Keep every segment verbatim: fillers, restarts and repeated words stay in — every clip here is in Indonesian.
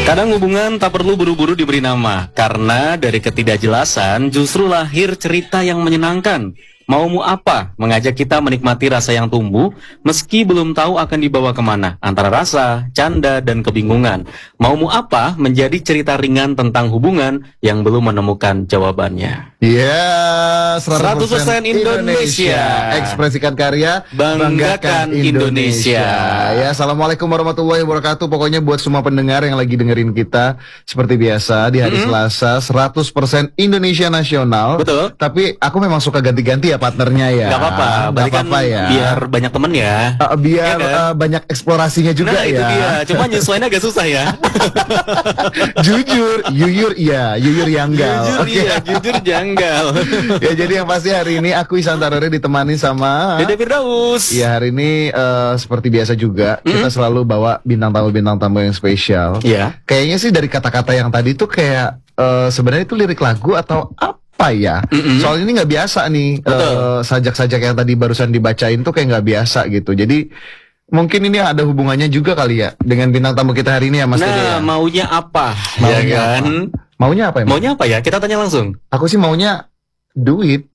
Kadang hubungan tak perlu buru-buru diberi nama, karena dari ketidakjelasan justru lahir cerita yang menyenangkan. Maumu apa? Mengajak kita menikmati rasa yang tumbuh, meski belum tahu akan dibawa kemana, antara rasa, canda, dan kebingungan. Maumu apa? Menjadi cerita ringan tentang hubungan yang belum menemukan jawabannya. Iya, yeah, seratus persen Indonesia. Indonesia. Ekspresikan karya, banggakan Indonesia. Indonesia. Ya, assalamualaikum warahmatullahi wabarakatuh. Pokoknya buat semua pendengar yang lagi dengerin kita, seperti biasa di hari mm-hmm. Selasa, seratus persen Indonesia nasional. Betul. Tapi aku memang suka ganti-ganti ya partnernya ya. Gak apa-apa, Gak apa-apa ya. Biar banyak temen ya. Uh, biar ya kan? uh, banyak eksplorasinya juga nah, ya. Itu dia. Cuma nyesuainya agak susah ya. Jujur, yuyur iya, yuyur yanggal. Jujur okay. iya, jujur janggal. Ya jadi yang pasti hari ini aku Isantarore ditemani sama Dede Firdaus. Ya hari ini uh, seperti biasa juga mm-hmm. kita selalu bawa bintang tamu-bintang tamu yang spesial. Iya. Yeah. Kayaknya sih dari kata-kata yang tadi tuh kayak uh, sebenarnya itu lirik lagu atau apa? Apa ya? Mm-hmm. Soalnya ini nggak biasa nih uh, sajak-sajak yang tadi barusan dibacain tuh kayak nggak biasa gitu. Jadi mungkin ini ada hubungannya juga kali ya dengan bintang tamu kita hari ini ya Mas Nah, Dede ya? maunya apa? Maunya ya kan? Apa? Maunya apa ya? Maunya apa ya? Kita tanya langsung. Aku sih maunya duit.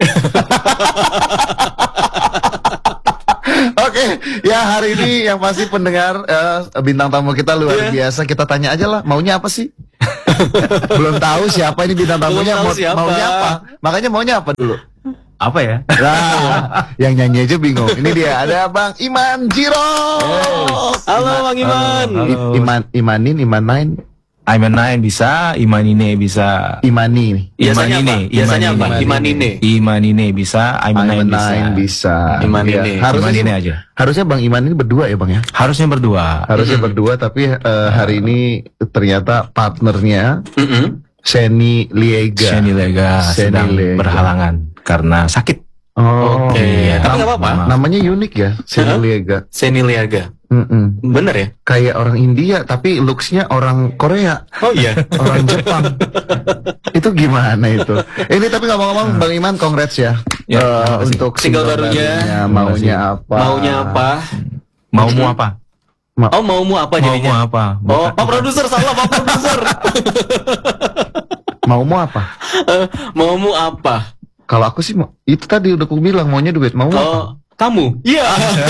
Oke, okay, ya hari ini yang pasti pendengar uh, bintang tamu kita luar yeah. biasa. Kita tanya aja lah, maunya apa sih? Belum tahu siapa ini bintang tamunya, mau, maunya apa? Makanya maunya apa dulu? Apa ya? Nah, yang nyanyi aja bingung. Ini dia, ada Bang Iman Jiro. Yes. Halo Bang Iman. Halo, halo. I, Iman, Imanin, Iman main. Iman Nine bisa, Imanine bisa. Imani. Biasanya apa? Biasanya apa? Imanine. Imanine bisa, Iman Nine bisa. bisa. Imanine. Ya, harusnya Imanine aja. Harusnya Bang Iman ini berdua ya Bang ya? Harusnya berdua. Harusnya mm-hmm. berdua, tapi uh, hari ini ternyata partnernya mm-hmm. Seni Liega. Seni Liega sedang Liega. berhalangan karena sakit. Oh, oke. Okay. Iya. Tapi nggak apa-apa. Namanya unik ya, Seni Liega. Seni Liega. Mm-mm. Bener ya? Kayak orang India tapi looksnya orang Korea. Oh iya. Orang Jepang. Itu gimana itu? Ini tapi ngomong-ngomong Bang Iman, congrats ya, ya uh, untuk single, single barunya. barunya. Maunya apa? Maunya apa? Maumu apa? Ma- oh maumu apa jadinya? Maumu apa? Bukan. Oh Pak Produser salah Pak Produser. Maumu apa? Uh, maumu apa? Kalau aku sih itu tadi udah aku bilang maunya duit. Mau oh, apa? Kamu? Iya.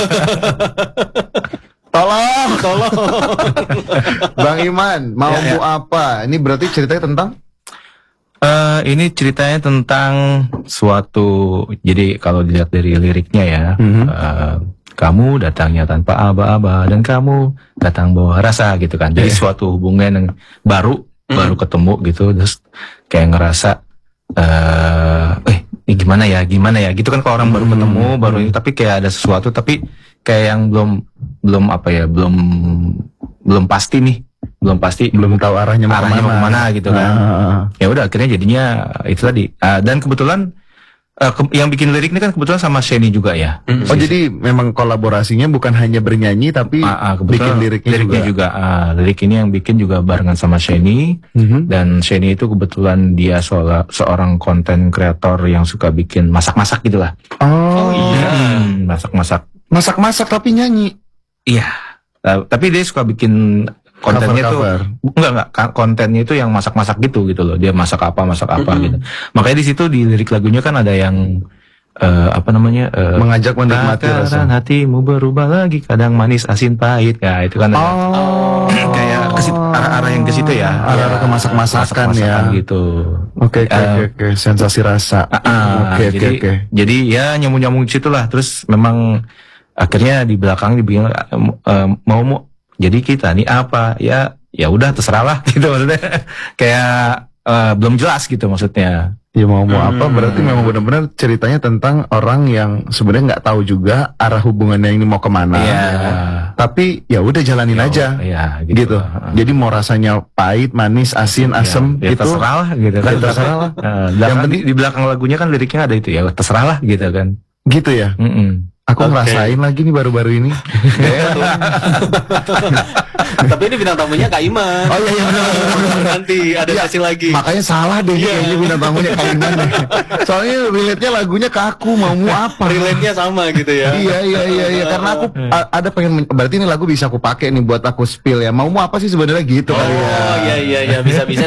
Tolong, tolong. Bang Iman, mau ya, ya. apa? Ini berarti ceritanya tentang? Uh, ini ceritanya tentang suatu. Jadi kalau dilihat dari liriknya ya, mm-hmm. uh, kamu datangnya tanpa aba-aba dan kamu datang bawa rasa gitu kan. Jadi yeah. suatu hubungan yang baru, mm-hmm. baru ketemu gitu, terus kayak ngerasa, uh, eh ini gimana ya, gimana ya, gitu kan kalau orang baru ketemu, hmm. baru ini, tapi kayak ada sesuatu, tapi kayak yang belum, belum apa ya, belum, belum pasti nih, belum pasti, belum tahu arahnya mau arahnya kemana. mau kemana gitu kan. Ah. Ya udah akhirnya jadinya itu tadi, uh, dan kebetulan uh, ke, yang bikin lirik ini kan kebetulan sama Seni juga ya. Hmm. Oh si, jadi memang kolaborasinya bukan hanya bernyanyi tapi uh, uh, bikin liriknya, liriknya juga. juga. Uh, lirik ini yang bikin juga barengan sama Seni. Mm-hmm. Dan Seni itu kebetulan dia soal, seorang konten kreator yang suka bikin masak-masak gitulah. Oh, oh iya, hmm, masak-masak. Masak-masak tapi nyanyi. Iya. Uh, tapi dia suka bikin kontennya tuh enggak enggak kontennya itu yang masak-masak gitu gitu loh. Dia masak apa masak apa mm-hmm. gitu. Makanya di situ di lirik lagunya kan ada yang uh, apa namanya uh, mengajak menikmati rasa hatimu berubah lagi kadang manis asin pahit. Nah, itu kan oh. ada kayak ke situ, arah-arah yang ke situ ya. Arah-arah ke masak-masakan ya. Gitu. Oke oke oke sensasi rasa. Oke oke oke. Jadi ya nyambung-nyambung di situ lah. Terus memang akhirnya di belakang dibilang uh, mau mau jadi kita nih apa ya ya udah terserah lah gitu maksudnya kayak uh, belum jelas gitu maksudnya ya mau mau hmm. apa berarti memang benar-benar ceritanya tentang orang yang sebenarnya nggak tahu juga arah hubungannya ini mau kemana ya. Tapi ya udah jalanin ya, aja ya, gitu, gitu. Uh. Jadi mau rasanya pahit manis asin asem ya, ya gitu terserah lah gitu kan ya, terserah lah uh, yang penting di belakang lagunya kan liriknya ada itu ya terserah lah gitu kan gitu ya. Mm-mm. Aku Okay. ngerasain lagi nih baru-baru ini. Tapi ini bintang tamunya Kak Iman. Oh iya iya benar benar, benar. Nanti ada Iya, sesi lagi. Makanya salah deh Iya. kayaknya bintang tamunya Kak Iman deh. Soalnya relate-nya lagunya ke aku, maumu apa? Relate-nya sama gitu ya. Iya iya iya iya karena aku a- ada pengen men- berarti ini lagu bisa aku pakai nih buat aku spill ya. Maumu apa sih sebenarnya gitu Oh kali ya. iya iya iya bisa-bisa